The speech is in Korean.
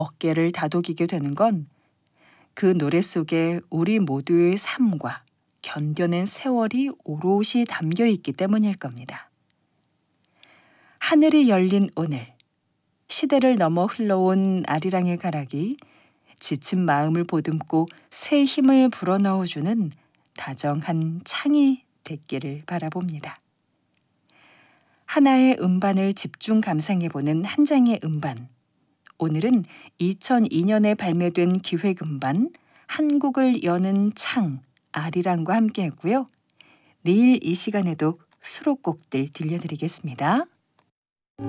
어깨를 다독이게 되는 건 그 노래 속에 우리 모두의 삶과 견뎌낸 세월이 오롯이 담겨 있기 때문일 겁니다. 하늘이 열린 오늘, 시대를 넘어 흘러온 아리랑의 가락이 지친 마음을 보듬고 새 힘을 불어넣어주는 다정한 창이 됐기를 바라봅니다. 하나의 음반을 집중 감상해보는 한 장의 음반. 오늘은 2002년에 발매된 기획음반 한국을 여는 창, 아리랑과 함께 했고요. 내일 이 시간에도 수록곡들 들려드리겠습니다.